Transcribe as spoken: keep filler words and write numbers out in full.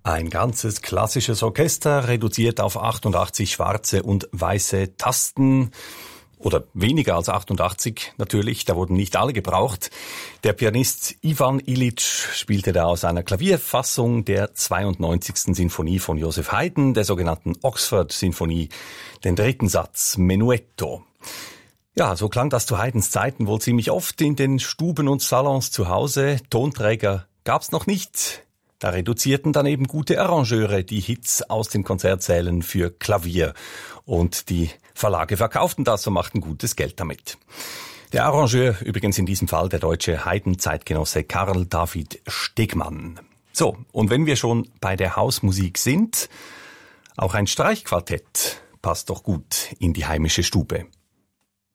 Ein ganzes klassisches Orchester, reduziert auf achtundachtzig schwarze und weiße Tasten. Oder weniger als achtundachtzig, natürlich, da wurden nicht alle gebraucht. Der Pianist Ivan Ilitsch spielte da aus einer Klavierfassung der zweiundneunzigsten Sinfonie von Joseph Haydn, der sogenannten Oxford-Sinfonie, den dritten Satz, Menuetto. Ja, so klang das zu Haydns Zeiten wohl ziemlich oft in den Stuben und Salons zu Hause. Tonträger gab's noch nicht. Da reduzierten dann eben gute Arrangeure die Hits aus den Konzertsälen für Klavier. Und die Verlage verkauften das und machten gutes Geld damit. Der Arrangeur, übrigens in diesem Fall der deutsche Haydn-Zeitgenosse Karl David Stegmann. So, und wenn wir schon bei der Hausmusik sind, auch ein Streichquartett passt doch gut in die heimische Stube.